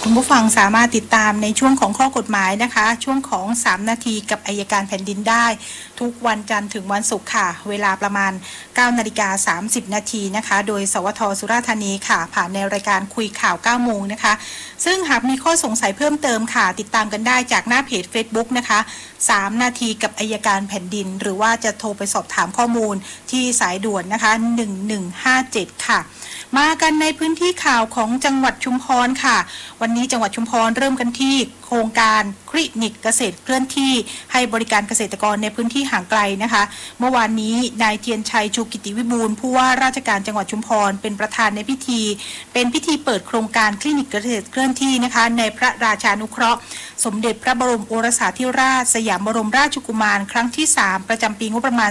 คุณผู้ฟังสามารถติดตามในช่วงของข้อกฎหมายนะคะช่วงของ3นาทีกับอัยการแผ่นดินได้ทุกวันจันทร์ถึงวันศุกร์ค่ะเวลาประมาณ 9:30 นาทีนะคะโดยสวท.สุราษฎร์ธานีค่ะผ่านในรายการคุยข่าว 9 โมงนะคะซึ่งหากมีข้อสงสัยเพิ่มเติมค่ะติดตามกันได้จากหน้าเพจ Facebook นะคะ3นาทีกับอัยการแผ่นดินหรือว่าจะโทรไปสอบถามข้อมูลที่สายด่วนนะคะ1157ค่ะมากันในพื้นที่ข่าวของจังหวัดชุมพรค่ะวันนี้จังหวัดชุมพรเริ่มกันที่โครงการคลินิกเกษตรเคลื่อนที่ให้บริการเกษตรกรในพื้นที่ห่างไกลนะคะเมื่อวานนี้นายเทียนชัยชูกิติวิบูลย์ผู้ว่าราชการจังหวัดชุมพรเป็นประธานในพิธีเป็นพิธีเปิดโครงการคลินิกเกษตรเคลื่อนที่นะคะในพระราชานุเคราะห์สมเด็จพระบรมโอรสาธิราชสยามบรมราชกุมารครั้งที่3ประจำปีงบประมาณ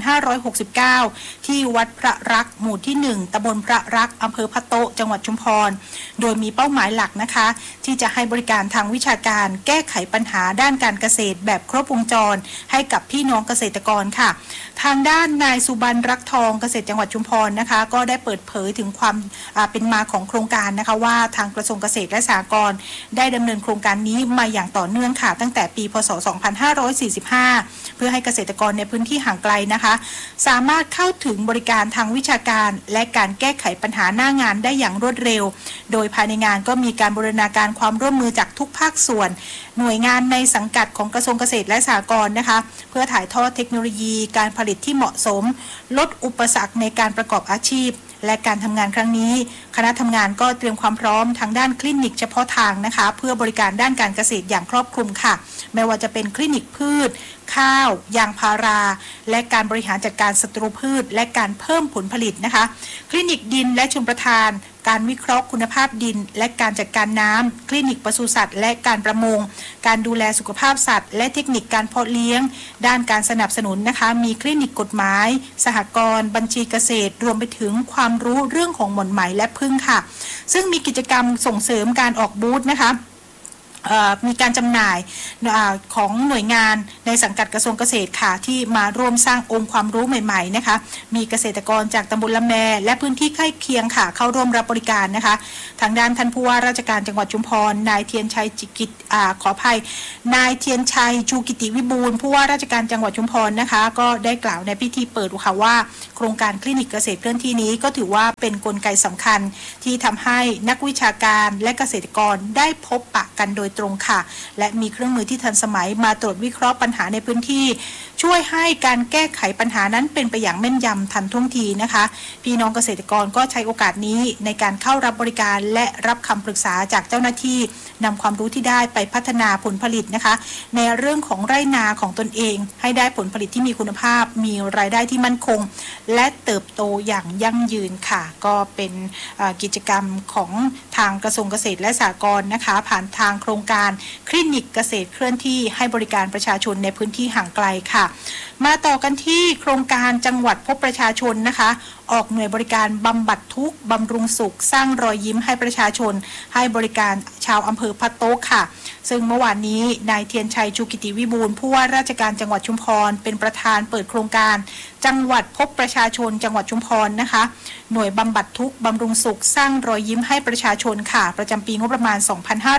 2569ที่วัดพระรักหมู่ที่1ตำบลพระรักอำเภอพะโต๊ะจังหวัดชุมพรโดยมีเป้าหมายหลักนะคะที่จะให้บริการทางวิชาการแก้ไขปัญหาด้านการเกษตรแบบครบวงจรให้กับพี่น้องเกษตรกรค่ะทางด้านนายสุบรรณรักทองเกษตรจังหวัดชุมพรนะคะก็ได้เปิดเผยถึงความเป็นมาของโครงการนะคะว่าทางกระทรวงเกษตรและสหกรณ์ได้ดำเนินโครงการนี้มาอย่างต่อเนื่องค่ะตั้งแต่ปีพศ2545เพื่อให้เกษตรกรในพื้นที่ห่างไกลนะคะสามารถเข้าถึงบริการทางวิชาการและการแก้ไขปัญหาหน้างานได้อย่างรวดเร็วโดยภายในงานก็มีการบูรณาการความร่วมมือจากทุกภาคส่วนหน่วยงานในสังกัดของกระทรวงเกษตรและสหกรณ์นะคะเพื่อถ่ายทอดเทคโนโลยีการผลิตที่เหมาะสมลดอุปสรรคในการประกอบอาชีพและการทำงานครั้งนี้คณะทำงานก็เตรียมความพร้อมทางด้านคลินิกเฉพาะทางนะคะเพื่อบริการด้านการเกษตรอย่างครอบคลุมค่ะไม่ว่าจะเป็นคลินิกพืชข้าวยางพาราและการบริหารจัดการศัตรูพืชและการเพิ่มผลผลิตนะคะคลินิกดินและชลประทานการวิเคราะห์คุณภาพดินและการจัดการน้ำคลินิกปศุสัตว์และการประมงการดูแลสุขภาพสัตว์และเทคนิคการเพาะเลี้ยงด้านการสนับสนุนนะคะมีคลินิกกฎหมายสหกรณ์บัญชีเกษตรรวมไปถึงความรู้เรื่องของหม่อนไหมและผึ้งค่ะซึ่งมีกิจกรรมส่งเสริมการออกบูธนะคะมีการจำหน่ายของหน่วยงานในสังกัดกระทรวงเกษตรค่ะที่มาร่วมสร้างองค์ความรู้ใหม่ๆนะคะมีเกษตรกรจากตำบลละแมและพื้นที่ใกล้เคียงค่ะเข้าร่วมรับบริการนะคะทางด้านท่านผู้ว่าราชการจังหวัดชุมพรนายเทียนชัยขออภัยนายเทียนชัยชูกิติวิบูลย์ผู้ว่าราชการจังหวัดชุมพรนะคะก็ได้กล่าวในพิธีเปิดค่ะว่าโครงการคลินิกเกษตรเคลื่อนที่นี้ก็ถือว่าเป็นกลไกสำคัญที่ทำให้นักวิชาการและเกษตรกรได้พบปะกันโดยตรงค่ะและมีเครื่องมือที่ทันสมัยมาตรวจวิเคราะห์ปัญหาในพื้นที่ช่วยให้การแก้ไขปัญหานั้นเป็นไปอย่างแม่นยำทันท่วงทีนะคะพี่น้องเกษตรกรก็ใช้โอกาสนี้ในการเข้ารับบริการและรับคำปรึกษาจากเจ้าหน้าที่นำความรู้ที่ได้ไปพัฒนาผลผลิตนะคะในเรื่องของไร่นาของตนเองให้ได้ผลผลิตที่มีคุณภาพมีรายได้ที่มั่นคงและเติบโตอย่างยั่งยืนค่ะก็เป็นกิจกรรมของทางกระทรวงเกษตรและสหกรณ์นะคะผ่านทางโครงการคลินิกเกษตรเคลื่อนที่ให้บริการประชาชนในพื้นที่ห่างไกลค่ะมาต่อกันที่โครงการจังหวัดพบประชาชนนะคะออกหน่วยบริการบำบัดทุกข์บำรุงสุขสร้างรอยยิ้มให้ประชาชนให้บริการชาวอำเภอพะโต๊ะค่ะซึ่งเมื่อวานนี้นายเทียนชัยชูกิติวิบูลย์ผู้ว่าราชการจังหวัดชุมพรเป็นประธานเปิดโครงการจังหวัดพบประชาชนจังหวัดชุมพรนะคะหน่วยบำบัดทุกข์บำรุงสุขสร้างรอยยิ้มให้ประชาชนค่ะประจำปีงบประมาณ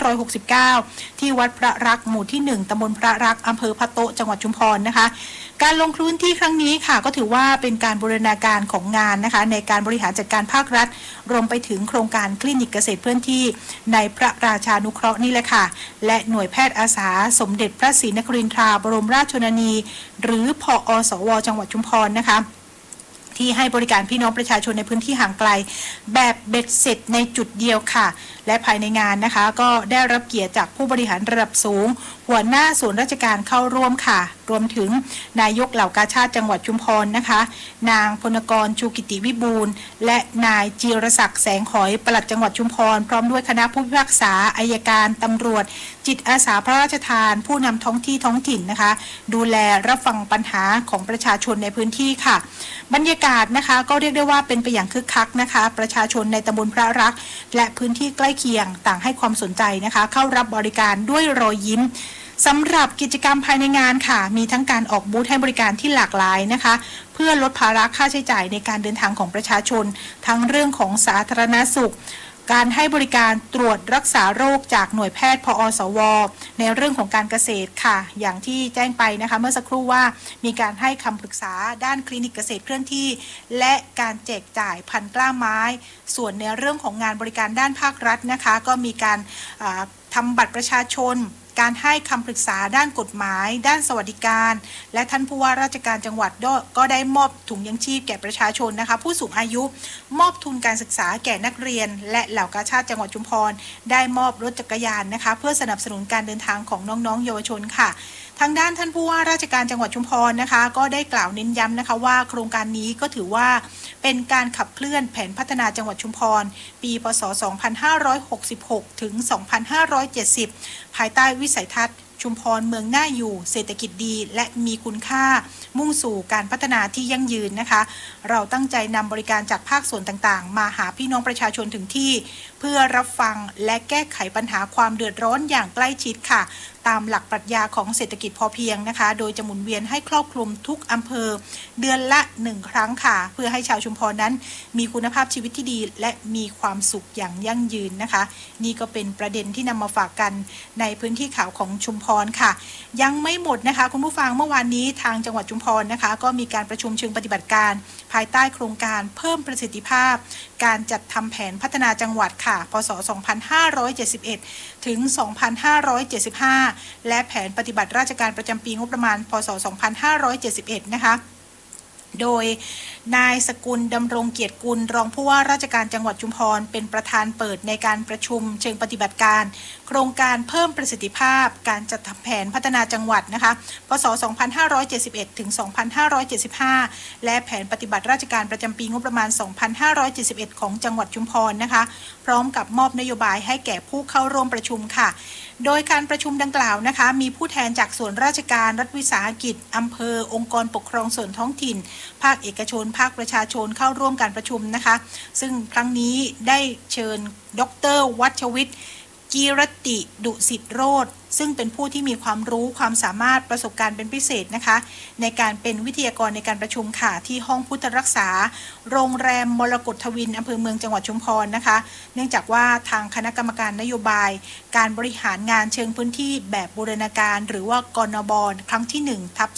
2569ที่วัดพระรักหมู่ที่1ตำบลพระรักอำเภอพะโต๊ะจังหวัดชุมพรนะคะการลงพื้นที่ครั้งนี้ค่ะก็ถือว่าเป็นการบูรณาการของงานนะคะในการบริหารจัดการภาครัฐรวมไปถึงโครงการคลินิกเกษตรเคลื่อนที่ในพระราชานุเคราะห์นี่แหละค่ะและหน่วยแพทย์อาสาสมเด็จพระศรีนครินทราบรมราชชนนีหรือผอ.สว.จังหวัดชุมพรนะคะที่ให้บริการพี่น้องประชาชนในพื้นที่ห่างไกลแบบเบ็ดเสร็จในจุดเดียวค่ะและภายในงานนะคะก็ได้รับเกียรติจากผู้บริหารระดับสูงหัวหน้าส่วนราชการเข้าร่วมค่ะรวมถึงนายกเหล่ากาชาติจังหวัดชุมพรนะคะนางพลกรชูกิติวิบูลย์และนายจีรศักดิ์แสงหอยปลัดจังหวัดชุมพรพร้อมด้วยคณะผู้พิพากษาอัยการตำรวจจิตอาสาพระราชทานผู้นำท้องที่ท้องถิ่นนะคะดูแลรับฟังปัญหาของประชาชนในพื้นที่ค่ะบรรยากาศนะคะก็เรียกได้ว่าเป็นไปอย่างคึกคักนะคะประชาชนในตำบลพระรักและพื้นที่ใกล้เคียงต่างให้ความสนใจนะคะเข้ารับบริการด้วยรอยยิ้มสำหรับกิจกรรมภายในงานค่ะมีทั้งการออกบูธให้บริการที่หลากหลายนะคะเพื่อลดภาระค่าใช้จ่ายในการเดินทางของประชาชนทั้งเรื่องของสาธารณสุขการให้บริการตรวจรักษาโรคจากหน่วยแพทย์พอสวในเรื่องของการเกษตรค่ะอย่างที่แจ้งไปนะคะเมื่อสักครู่ว่ามีการให้คำปรึกษาด้านคลินิกเกษตรเคลื่อนที่และการแจกจ่ายพันธุ์กล้าไม้ส่วนในเรื่องของงานบริการด้านภาครัฐนะคะก็มีการทำบัตรประชาชนการให้คำปรึกษาด้านกฎหมายด้านสวัสดิการและท่านผู้ว่าราชการจังหวัดก็ได้มอบถุงยังชีพแก่ประชาชนนะคะผู้สูงอายุมอบทุนการศึกษาแก่นักเรียนและเหล่ากาชาติจังหวัดชุมพรได้มอบรถจักรยานนะคะเพื่อสนับสนุนการเดินทางของน้องๆเยาวชนค่ะทางด้านท่านผู้ว่าราชการจังหวัดชุมพรนะคะก็ได้กล่าวเน้นย้ำนะคะว่าโครงการนี้ก็ถือว่าเป็นการขับเคลื่อนแผนพัฒนาจังหวัดชุมพรปีพศ 2566 ถึง 2570 ภายใต้วิสัยทัศน์ชุมพรเมืองน่าอยู่เศรษฐกิจดีและมีคุณค่ามุ่งสู่การพัฒนาที่ยั่งยืนนะคะเราตั้งใจนำบริการจากภาคส่วนต่างๆมาหาพี่น้องประชาชนถึงที่เพื่อรับฟังและแก้ไขปัญหาความเดือดร้อนอย่างใกล้ชิดค่ะตามหลักปรัชญาของเศรษฐกิจพอเพียงนะคะโดยจะหมุนเวียนให้ครอบคลุมทุกอำเภอเดือนละ1ครั้งค่ะเพื่อให้ชาวชุมพรนั้นมีคุณภาพชีวิตที่ดีและมีความสุขอย่างยั่งยืนนะคะนี่ก็เป็นประเด็นที่นำมาฝากกันในพื้นที่ข่าวของชุมพรค่ะยังไม่หมดนะคะคุณผู้ฟังเมื่อวานนี้ทางจังหวัดชุมพรนะคะก็มีการประชุมเชิงปฏิบัติการภายใต้โครงการเพิ่มประสิทธิภาพการจัดทำแผนพัฒนาจังหวัดค่ะพศ 2571 ถึง 2575 และแผนปฏิบัติราชการประจำปีงบประมาณพศ 2571 นะคะโดยนายสกุลดำรงเกียรติกุลรองผู้ว่าราชการจังหวัดชุมพรเป็นประธานเปิดในการประชุมเชิงปฏิบัติการโครงการเพิ่มประสิทธิภาพการจัดทำแผนพัฒนาจังหวัดนะคะพศ 2571 ถึง 2575 และแผนปฏิบัติราชการประจำปีงบประมาณ 2571 ของจังหวัดชุมพรนะคะพร้อมกับมอบนโยบายให้แก่ผู้เข้าร่วมประชุมค่ะโดยการประชุมดังกล่าวนะคะมีผู้แทนจากส่วนราชการรัฐวิสาหกิจอำเภอองค์กรปกครองส่วนท้องถิ่นภาคเอกชนภาคประชาชนเข้าร่วมการประชุมนะคะซึ่งครั้งนี้ได้เชิญดร.วัชวิทย์กีรติดุสิตโรจน์ซึ่งเป็นผู้ที่มีความรู้ความสามารถประสบการณ์เป็นพิเศษนะคะในการเป็นวิทยากรในการประชุมค่ะที่ห้องพุทธรักษาโรงแรมมรกตทวินอำเภอเมืองจังหวัดชุมพรนะคะเนื่องจากว่าทางคณะกรรมการนโยบายการบริหารงานเชิงพื้นที่แบบบูรณาการหรือว่ากนบครั้งที่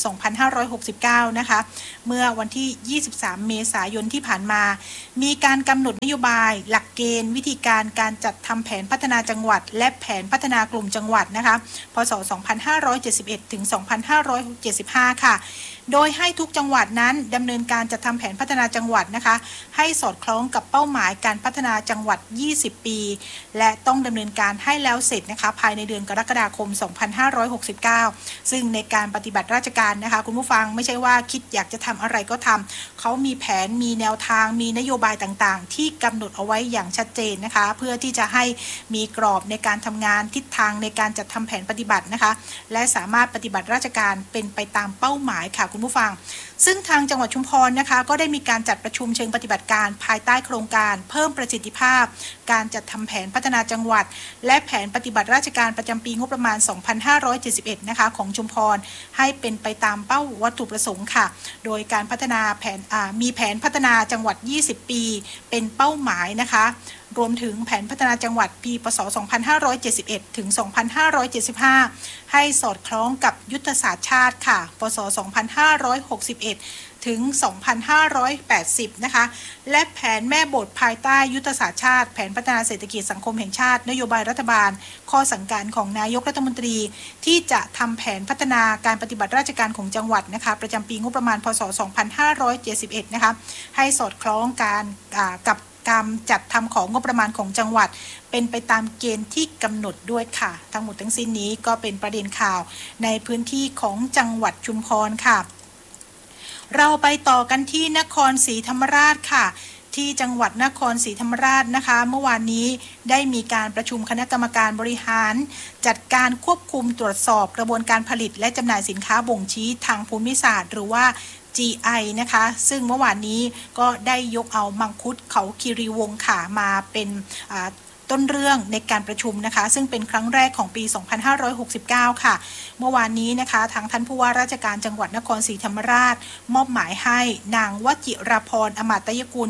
1/2569 นะคะเมื่อวันที่ 23 เมษายนที่ผ่านมามีการกำหนดนโยบายหลักเกณฑ์วิธีการจัดทำแผนพัฒนาจังหวัดและแผนพัฒนากลุ่มจังหวัดนะคะพศ 2571 ถึง 2575 ค่ะโดยให้ทุกจังหวัดนั้นดำเนินการจัดทำแผนพัฒนาจังหวัดนะคะให้สอดคล้องกับเป้าหมายการพัฒนาจังหวัด 20 ปีและต้องดำเนินการให้แล้วเสร็จนะคะภายในเดือนกรกฎาคม 2569 ซึ่งในการปฏิบัติราชการนะคะคุณผู้ฟังไม่ใช่ว่าคิดอยากจะทำอะไรก็ทำเขามีแผนมีแนวทางมีนโยบายต่างๆที่กำหนดเอาไว้อย่างชัดเจนนะคะเพื่อที่จะให้มีกรอบในการทำงานทิศทางในการจัดทำแผนปฏิบัตินะคะและสามารถปฏิบัติราชการเป็นไปตามเป้าหมายค่ะคุณผู้ฟังซึ่งทางจังหวัดชุมพรนะคะก็ได้มีการจัดประชุมเชิงปฏิบัติการภายใต้โครงการเพิ่มประสิทธิภาพการจัดทำแผนพัฒนาจังหวัดและแผนปฏิบัติราชการประจำปีงบประมาณ 2571 นะคะของชุมพรให้เป็นไปตามเป้าวัตถุประสงค์ค่ะโดยการพัฒนามีแผนพัฒนาจังหวัด 20 ปีเป็นเป้าหมายนะคะรวมถึงแผนพัฒนาจังหวัดปีพศ 2571 ถึง 2575 ให้สอดคล้องกับยุทธศาสตร์ชาติค่ะพศ 2561 ถึง 2580 นะคะและแผนแม่บทภายใต้ยุทธศาสตร์ชาติแผนพัฒนาเศรษฐกิจสังคมแห่งชาตินโยบายรัฐบาลข้อสั่งการของนายกรัฐมนตรีที่จะทำแผนพัฒนาการปฏิบัติราชการของจังหวัดนะคะประจำปีงบประมาณพศ 2571 นะคะให้สอดคล้องกับการจัดทำของงบประมาณของจังหวัดเป็นไปตามเกณฑ์ที่กำหนดด้วยค่ะทั้งหมดทั้งสิ้นนี้ก็เป็นประเด็นข่าวในพื้นที่ของจังหวัดชุมพรค่ะเราไปต่อกันที่นครศรีธรรมราชค่ะที่จังหวัดนครศรีธรรมราชนะคะเมื่อวานนี้ได้มีการประชุมคณะกรรมการบริหารจัดการควบคุมตรวจสอบกระบวนการผลิตและจำหน่ายสินค้าบ่งชี้ทางภูมิศาสตร์หรือว่าGI นะคะซึ่งเมื่อวานนี้ก็ได้ยกเอามังคุดเขาคีรีวงศ์ค่ะมาเป็นต้นเรื่องในการประชุมนะคะซึ่งเป็นครั้งแรกของปี 2569 ค่ะเมื่อวานนี้นะคะทางท่านผู้ว่าราชการจังหวัดนครศรีธรรมราชมอบหมายให้นางวจิราพรอมาตยกุล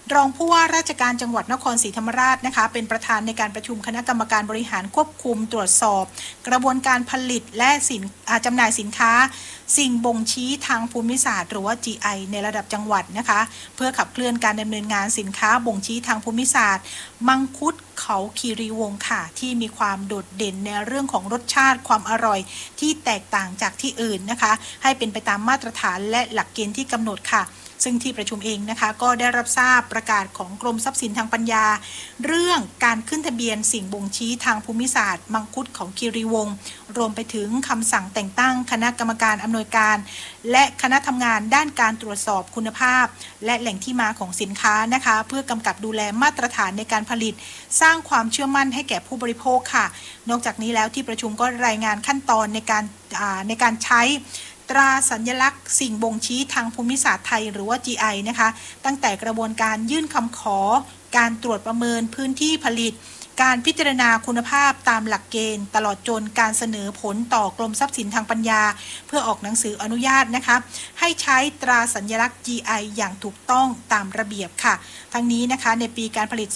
รองผู้ว่าราชการจังหวัดนครศรีธรรมราชนะคะเป็นประธานในการประชุมคณะกรรมการบริหารควบคุมตรวจสอบกระบวนการผลิตและจำหน่ายสินค้าสิ่งบ่งชี้ทางภูมิศาสตร์หรือว่า GI ในระดับจังหวัดนะคะเพื่อขับเคลื่อนการดำเนินงานสินค้าบ่งชี้ทางภูมิศาสตร์มังคุดเขาคีรีวงศ์ค่ะที่มีความโดดเด่นในเรื่องของรสชาติความอร่อยที่แตกต่างจากที่อื่นนะคะให้เป็นไปตามมาตรฐานและหลักเกณฑ์ที่กำหนดค่ะซึ่งที่ประชุมเองนะคะก็ได้รับทราบประกาศของกรมทรัพย์สินทางปัญญาเรื่องการขึ้นทะเบียนสิ่งบ่งชี้ทางภูมิศาสตร์มังคุดของคีรีวงศ์รวมไปถึงคำสั่งแต่งตั้งคณะกรรมการอำนวยการและคณะทำงานด้านการตรวจสอบคุณภาพและแหล่งที่มาของสินค้านะคะเพื่อกำกับดูแลมาตรฐานในการผลิตสร้างความเชื่อมั่นให้แก่ผู้บริโภคค่ะนอกจากนี้แล้วที่ประชุมก็รายงานขั้นตอนในการใช้ตราสัญลักษณ์สิ่งบ่งชี้ทางภูมิศาสตร์ไทยหรือว่า GI นะคะตั้งแต่กระบวนการยื่นคำขอการตรวจประเมินพื้นที่ผลิตการพิจารณาคุณภาพตามหลักเกณฑ์ตลอดจนการเสนอผลต่อกรมทรัพย์สินทางปัญญาเพื่อออกหนังสืออนุญาตนะคะให้ใช้ตราสัญลักษณ์ GI อย่างถูกต้องตามระเบียบค่ะทั้งนี้นะคะในปีการผลิต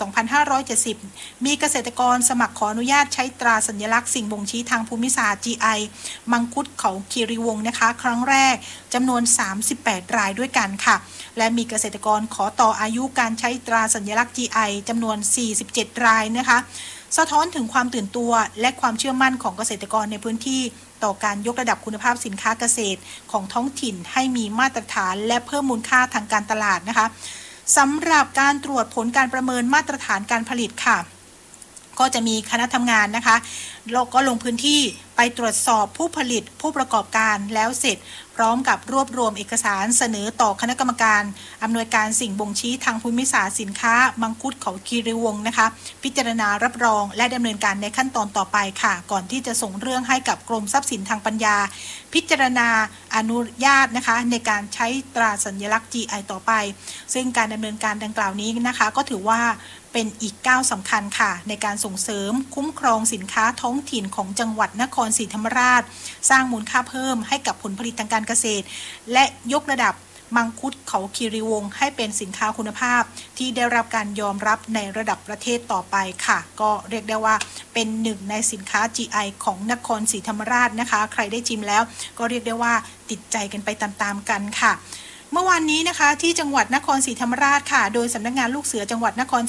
2570 มีเกษตรกรสมัครขออนุญาตใช้ตราสัญลักษณ์สิ่งบ่งชี้ทางภูมิศาสตร์ GI มังคุดเขาคีรีวงศ์นะคะครั้งแรกจำนวน 38 รายด้วยกันค่ะและมีเกษตรกรขอต่ออายุการใช้ตราสัญลักษณ์ GI จำนวน 47 รายนะคะสะท้อนถึงความตื่นตัวและความเชื่อมั่นของเกษตรกรในพื้นที่ต่อการยกระดับคุณภาพสินค้าเกษตรของท้องถิ่นให้มีมาตรฐานและเพิ่มมูลค่าทางการตลาดนะคะสำหรับการตรวจผลการประเมินมาตรฐานการผลิตค่ะก็จะมีคณะทำงานนะคะเราก็ลงพื้นที่ไปตรวจสอบผู้ผลิตผู้ประกอบการแล้วเสร็จพร้อมกับรวบรวมเอกสารเสนอต่อคณะกรรมการอำนวยการสิ่งบ่งชี้ทางภูมิศาสตร์สินค้ามังคุดเขาคีรีวงศ์นะคะพิจารณารับรองและดำเนินการในขั้นตอนต่อไปค่ะก่อนที่จะส่งเรื่องให้กับกรมทรัพย์สินทางปัญญาพิจารณาอนุญาตนะคะในการใช้ตราสัญลักษณ์ GI ต่อไปซึ่งการดำเนินการดังกล่าวนี้นะคะก็ถือว่าเป็นอีกก้าวสำคัญค่ะในการส่งเสริมคุ้มครองสินค้าท้องถิ่นของจังหวัดนครศรีธรรมราชสร้างมูลค่าเพิ่มให้กับผลผลิตทางการเกษตรและยกระดับมังคุดเขาคีรีวงศ์ให้เป็นสินค้าคุณภาพที่ได้รับการยอมรับในระดับประเทศต่อไปค่ะก็เรียกได้ว่าเป็นหนึ่งในสินค้า GI ของนครศรีธรรมราชนะคะใครได้ชิมแล้วก็เรียกได้ว่าติดใจกันไปตามๆกันค่ะเมื่อวานนี้นะคะที่จังหวัดนครศรีธรรมราชค่ะโดยสำนักงานลูกเสือจังหวัดนคร